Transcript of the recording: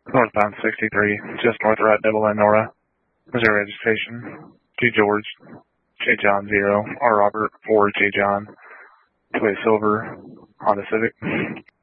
Northbound 63, just north of Rat Devil and Nora. Missouri registration. G George, J John 0, R Robert 4 J John, 2 Silver, Honda Civic.